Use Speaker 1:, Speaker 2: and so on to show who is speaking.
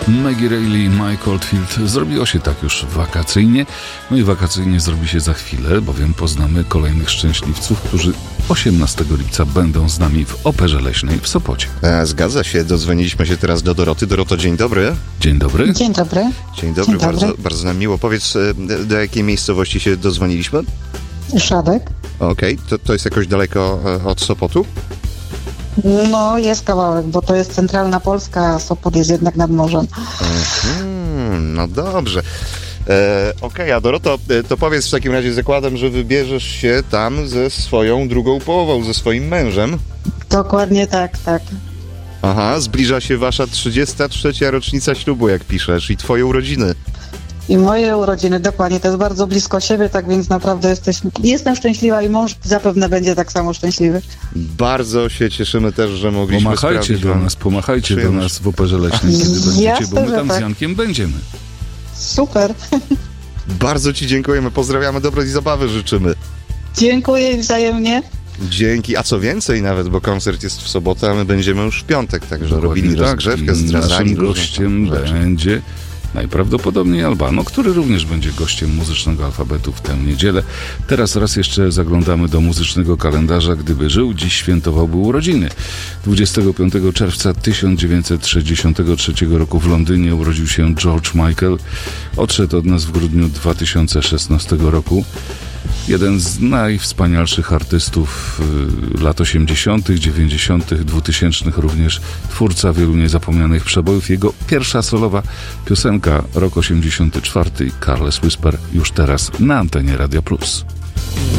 Speaker 1: Maggie Reilly, Mike Oldfield. Zrobiło się tak już wakacyjnie. No i wakacyjnie zrobi się za chwilę, bowiem poznamy kolejnych szczęśliwców, którzy 18 lipca będą z nami w Operze Leśnej w Sopocie.
Speaker 2: Zgadza się, dodzwoniliśmy się teraz do Doroty. Doroto, dzień dobry.
Speaker 1: Dzień dobry.
Speaker 3: Dzień dobry.
Speaker 2: Dzień dobry, bardzo nam miło. Powiedz, do jakiej miejscowości się dodzwoniliśmy?
Speaker 3: Szadek.
Speaker 2: Okej, to jest jakoś daleko od Sopotu?
Speaker 3: No, jest kawałek, bo to jest centralna Polska, a Sopot jest jednak nad morzem.
Speaker 2: No dobrze. Okej, a Doroto, to powiedz w takim razie, zakładam, że wybierzesz się tam ze swoją drugą połową, ze swoim mężem.
Speaker 3: Dokładnie tak, tak.
Speaker 2: Aha, zbliża się wasza 33. rocznica ślubu, jak piszesz, i twoje urodziny.
Speaker 3: I moje urodziny, dokładnie, to jest bardzo blisko siebie, tak więc naprawdę jestem szczęśliwa i mąż zapewne będzie tak samo szczęśliwy.
Speaker 2: Bardzo się cieszymy też, że mogliśmy
Speaker 1: pomachajcie do nas w Operze Leśnej, kiedy będziecie,
Speaker 3: Jasne,
Speaker 1: bo my tam
Speaker 3: tak.
Speaker 1: z Jankiem będziemy.
Speaker 3: Super.
Speaker 2: Bardzo ci dziękujemy, pozdrawiamy, dobrej zabawy życzymy.
Speaker 3: Dziękuję wzajemnie.
Speaker 2: Dzięki, a co więcej nawet, bo koncert jest w sobotę, a my będziemy już w piątek, także robili rozgrzewkę, zdradzali.
Speaker 1: Naszym gościem będzie najprawdopodobniej Albano, który również będzie gościem Muzycznego Alfabetu w tę niedzielę. Teraz raz jeszcze zaglądamy do muzycznego kalendarza. Gdyby żył, dziś świętowałby urodziny. 25 czerwca 1963 roku w Londynie urodził się George Michael. Odszedł od nas w grudniu 2016 roku. Jeden z najwspanialszych artystów lat 80., 90., 2000 również, twórca wielu niezapomnianych przebojów. Jego pierwsza solowa piosenka, rok 84, Careless Whisper, już teraz na antenie Radia Plus.